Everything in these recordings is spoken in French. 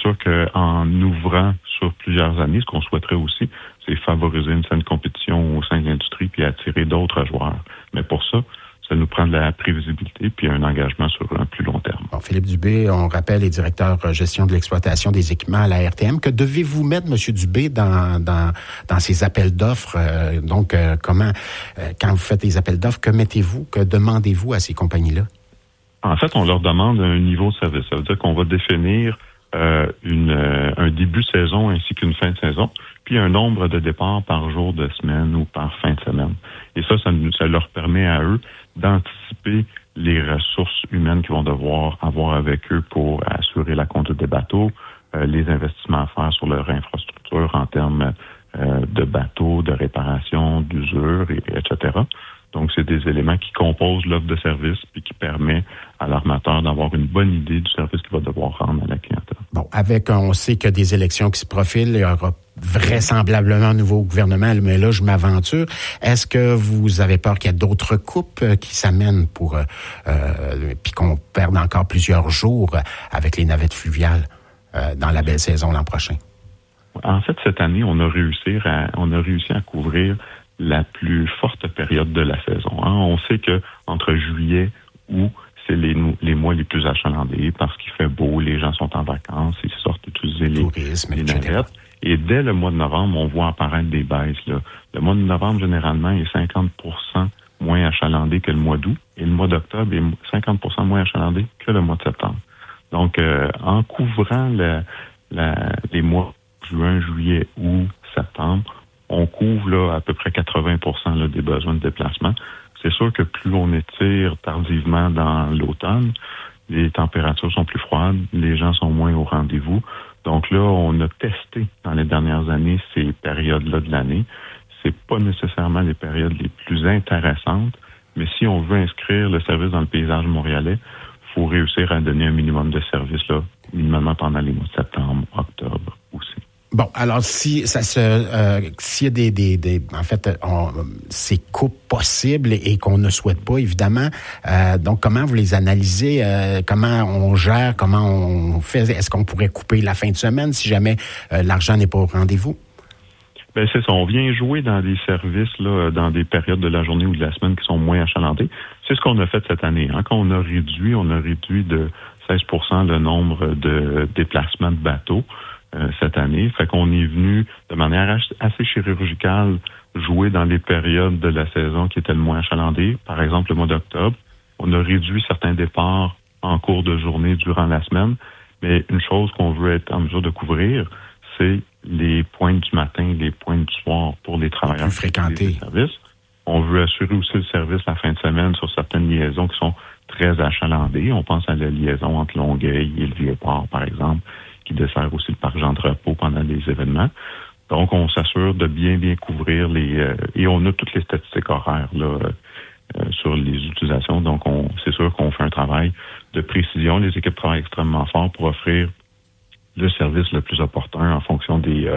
sûr qu'en ouvrant sur plusieurs années, ce qu'on souhaiterait aussi, c'est favoriser une saine compétition au sein de l'industrie puis attirer d'autres joueurs. Mais pour ça nous prend de la prévisibilité puis un engagement sur un plus long terme. Bon, Philippe Dubé, on rappelle, est directeur gestion de l'exploitation des équipements à la RTM. Que devez-vous mettre, M. Dubé, dans ces appels d'offres? Comment, quand vous faites des appels d'offres, que mettez-vous, que demandez-vous à ces compagnies-là? En fait, on leur demande un niveau de service. Ça veut dire qu'on va définir un début de saison ainsi qu'une fin de saison, puis un nombre de départs par jour de semaine ou par fin de semaine. Et ça leur permet à eux d'anticiper les ressources humaines qu'ils vont devoir avoir avec eux pour assurer la conduite des bateaux, les investissements à faire sur leur infrastructure en termes de bateaux, de réparation, d'usure, etc. Donc, c'est des éléments qui composent l'offre de service puis qui permet à l'armateur d'avoir une bonne idée du service qu'il va devoir rendre à la clientèle. Bon, on sait qu'il y a des élections qui se profilent, il y aura vraisemblablement un nouveau gouvernement, mais là, je m'aventure. Est-ce que vous avez peur qu'il y ait d'autres coupes qui s'amènent puis qu'on perde encore plusieurs jours avec les navettes fluviales dans la belle saison l'an prochain? En fait, cette année, on a réussi à couvrir la plus forte période de la saison. On sait que entre juillet et août, c'est les mois les plus achalandés parce qu'il fait beau, les gens sont en vacances, ils sortent utiliser les navettes. Et dès le mois de novembre, on voit apparaître des baisses. Là. Le mois de novembre, généralement, est 50% moins achalandé que le mois d'août. Et le mois d'octobre est 50% moins achalandé que le mois de septembre. Donc, en couvrant les mois juin, juillet, août, septembre, on couvre là, à peu près 80% là, des besoins de déplacement. C'est sûr que plus on étire tardivement dans l'automne, les températures sont plus froides, les gens sont moins au rendez-vous. Donc là, on a testé dans les dernières années ces périodes-là de l'année. C'est pas nécessairement les périodes les plus intéressantes, mais si on veut inscrire le service dans le paysage montréalais, il faut réussir à donner un minimum de service là, minimum pendant les mois de septembre, octobre aussi. Bon, alors s'il y a ces coupes possibles et qu'on ne souhaite pas, évidemment, donc comment vous les analysez, comment on gère, comment on fait, est-ce qu'on pourrait couper la fin de semaine si jamais l'argent n'est pas au rendez-vous? Ben c'est ça, on vient jouer dans des services là, dans des périodes de la journée ou de la semaine qui sont moins achalandées. C'est ce qu'on a fait cette année. Quand on a réduit de 16% le nombre de déplacements de bateaux. Cette année. Fait qu'on est venu de manière assez chirurgicale jouer dans les périodes de la saison qui étaient le moins achalandées. Par exemple, le mois d'octobre, on a réduit certains départs en cours de journée durant la semaine. Mais une chose qu'on veut être en mesure de couvrir, c'est les pointes du matin, les pointes du soir pour les travailleurs plus fréquentés. Service. On veut assurer aussi le service la fin de semaine sur certaines liaisons qui sont très achalandées. On pense à la liaison entre Longueuil et le Vieux-Port, par exemple, qui dessert aussi le parc Jean-Drapeau pendant les événements. Donc, on s'assure de bien couvrir et on a toutes les statistiques horaires là sur les utilisations. Donc, c'est sûr qu'on fait un travail de précision. Les équipes travaillent extrêmement fort pour offrir le service le plus opportun en fonction du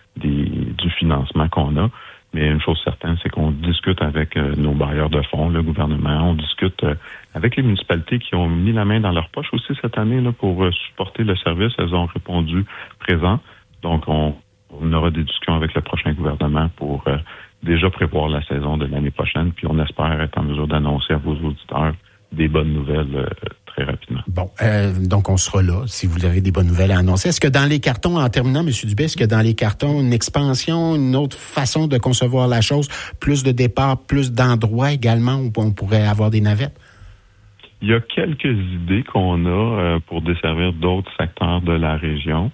financement qu'on a. Mais une chose certaine, c'est qu'on discute avec nos bailleurs de fonds, le gouvernement, on discute avec les municipalités qui ont mis la main dans leur poche aussi cette année là, pour supporter le service. Elles ont répondu présent. Donc, on aura des discussions avec le prochain gouvernement pour déjà prévoir la saison de l'année prochaine. Puis on espère être en mesure d'annoncer à vos auditeurs des bonnes nouvelles très rapidement. Bon, donc on sera là si vous avez des bonnes nouvelles à annoncer. Est-ce que dans les cartons, en terminant, M. Dubé, est-ce que dans les cartons, une expansion, une autre façon de concevoir la chose, plus de départs, plus d'endroits également où on pourrait avoir des navettes? Il y a quelques idées qu'on a pour desservir d'autres secteurs de la région.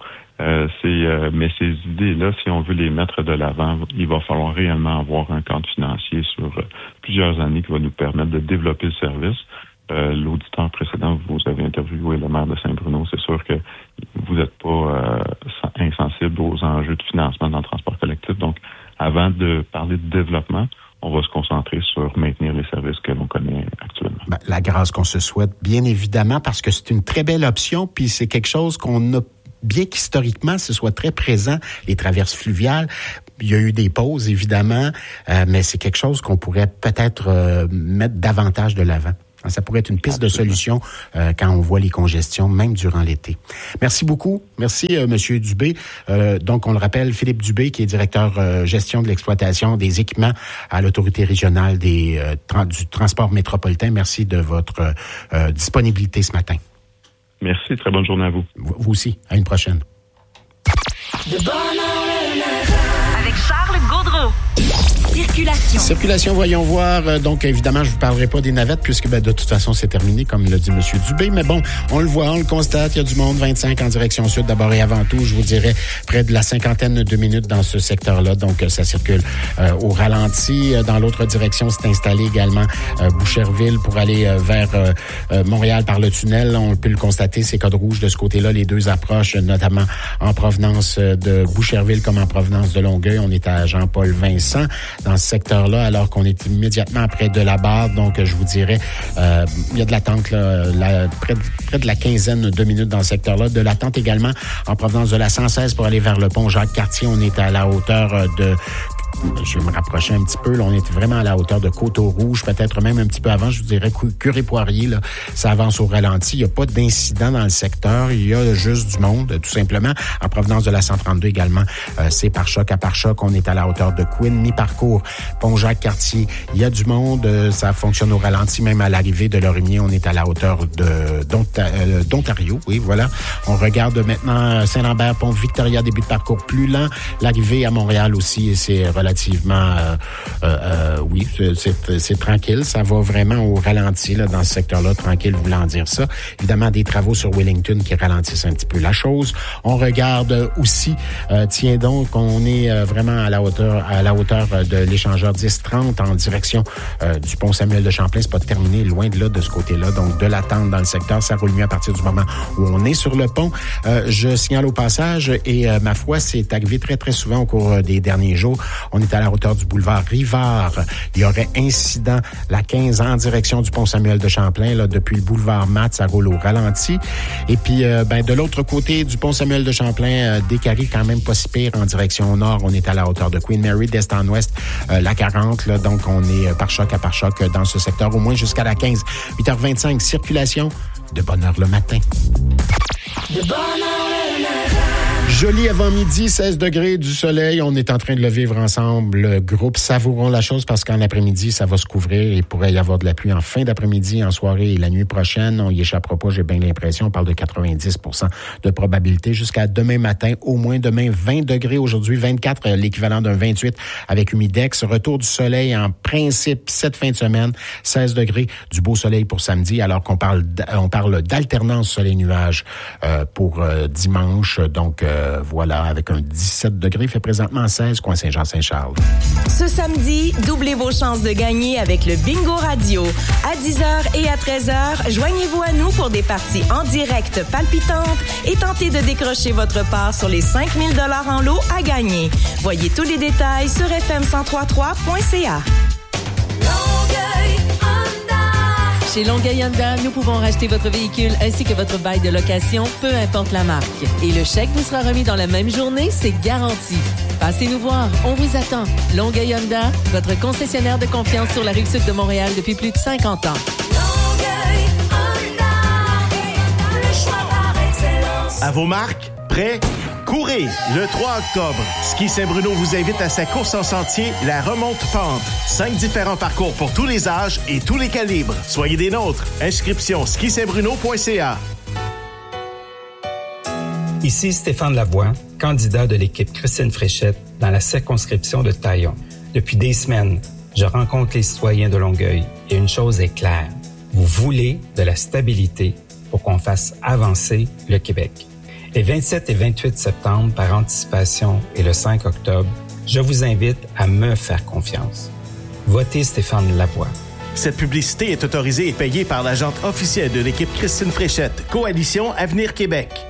Mais ces idées-là, si on veut les mettre de l'avant, il va falloir réellement avoir un cadre financier sur plusieurs années qui va nous permettre de développer le service. L'auditeur précédent, vous avez interviewé le maire de Saint-Bruno. C'est sûr que vous n'êtes pas insensible aux enjeux de financement dans le transport collectif. Donc, avant de parler de développement, on va se concentrer sur maintenir les services que l'on connaît actuellement. La grâce qu'on se souhaite, bien évidemment, parce que c'est une très belle option, puis c'est quelque chose qu'on a, bien qu'historiquement, ce soit très présent, les traverses fluviales. Il y a eu des pauses, évidemment, mais c'est quelque chose qu'on pourrait peut-être mettre davantage de l'avant. Ça pourrait être une piste de solution quand on voit les congestions, même durant l'été. Merci beaucoup. Merci, Monsieur Dubé. Donc, on le rappelle, Philippe Dubé, qui est directeur gestion de l'exploitation des équipements à l'autorité régionale du transport métropolitain. Merci de votre disponibilité ce matin. Merci. Très bonne journée à vous. Vous aussi. À une prochaine. De bonne heure le matin. Avec Charles Gaudreau. Circulation, voyons voir. Donc, évidemment, je vous parlerai pas des navettes puisque, de toute façon, c'est terminé, comme l'a dit M. Dubé. Mais bon, on le voit, on le constate. Il y a du monde, 25 en direction sud. D'abord et avant tout, je vous dirais, près de la cinquantaine de minutes dans ce secteur-là. Donc, ça circule au ralenti. Dans l'autre direction, c'est installé également Boucherville pour aller vers Montréal par le tunnel. On peut le constater, c'est code rouge de ce côté-là. Les deux approches, notamment en provenance de Boucherville comme en provenance de Longueuil. On est à Jean-Paul-Vincent dans ce secteur-là, alors qu'on est immédiatement après de la barre. Donc, je vous dirais, il y a de l'attente là, près de la quinzaine de minutes dans ce secteur-là. De l'attente également en provenance de la 116 pour aller vers le pont Jacques-Cartier. On est à la hauteur de... Je vais me rapprocher un petit peu. Là, on est vraiment à la hauteur de Coteau-Rouge, peut-être même un petit peu avant. Je vous dirais Curé-Poirier, là, ça avance au ralenti. Il n'y a pas d'incident dans le secteur. Il y a juste du monde, tout simplement. En provenance de la 132 également, c'est par choc à par choc. On est à la hauteur de Queen, mi-parcours, Pont-Jacques-Cartier. Il y a du monde. Ça fonctionne au ralenti, même à l'arrivée de Lorimier. On est à la hauteur d'Ontario. Oui, voilà. On regarde maintenant Saint-Lambert, Pont-Victoria, début de parcours plus lent. L'arrivée à Montréal aussi, c'est relativement, oui, c'est tranquille. Ça va vraiment au ralenti là, dans ce secteur-là, tranquille voulant dire ça. Évidemment, des travaux sur Wellington qui ralentissent un petit peu la chose. On regarde aussi, tiens donc, on est vraiment à la hauteur de l'échangeur 10-30 en direction du pont Samuel de Champlain. C'est pas terminé, loin de là, de ce côté-là. Donc, de l'attente dans le secteur, ça roule mieux à partir du moment où on est sur le pont. Je signale au passage, et ma foi, c'est arrivé très, très souvent au cours des derniers jours. On est à la hauteur du boulevard Rivard. Il y aurait incident la 15 en direction du pont Samuel de Champlain. Là, depuis le boulevard Matt, ça roule au ralenti. Et puis, de l'autre côté du pont Samuel de Champlain, décalé quand même pas si pire en direction nord. On est à la hauteur de Queen Mary, d'est en ouest, la 40. Là, donc, on est par choc à par choc dans ce secteur, au moins jusqu'à la 15. 8h25, circulation de bonne heure le matin. De bonne heure le matin. Joli avant-midi, 16 degrés, du soleil. On est en train de le vivre ensemble. Le groupe Savourons la chose parce qu'en après-midi, ça va se couvrir. Il pourrait y avoir de la pluie en fin d'après-midi, en soirée et la nuit prochaine. On y échappera pas, j'ai bien l'impression. On parle de 90% de probabilité jusqu'à demain matin. Au moins demain, 20 degrés. Aujourd'hui, 24, l'équivalent d'un 28 avec humidex. Retour du soleil en principe cette fin de semaine. 16 degrés, du beau soleil pour samedi, alors qu'on parle d'alternance soleil-nuage pour dimanche. Donc, voilà, avec un 17 degrés, il fait présentement 16, coin Saint-Jean-Saint-Charles. Ce samedi, doublez vos chances de gagner avec le Bingo Radio. À 10h et à 13h, joignez-vous à nous pour des parties en direct palpitantes et tentez de décrocher votre part sur les 5 000 $ en lot à gagner. Voyez tous les détails sur fm1033.ca. Chez Longueuil Honda, nous pouvons racheter votre véhicule ainsi que votre bail de location, peu importe la marque. Et le chèque vous sera remis dans la même journée, c'est garanti. Passez nous voir, on vous attend. Longueuil Honda, votre concessionnaire de confiance sur la Rive-Sud de Montréal depuis plus de 50 ans. Longueuil Honda, le choix par excellence. À vos marques, prêts? Courez! Le 3 octobre, Ski Saint-Bruno vous invite à sa course en sentier, la Remonte Pente. 5 différents parcours pour tous les âges et tous les calibres. Soyez des nôtres. Inscription skisaintbruno.ca. Ici Stéphane Lavoie, candidat de l'équipe Christine Fréchette dans la circonscription de Taillon. Depuis des semaines, je rencontre les citoyens de Longueuil et une chose est claire. Vous voulez de la stabilité pour qu'on fasse avancer le Québec. Les 27 et 28 septembre, par anticipation, et le 5 octobre, je vous invite à me faire confiance. Votez Stéphane Lavoie. Cette publicité est autorisée et payée par l'agente officielle de l'équipe Christine Fréchette, Coalition Avenir Québec.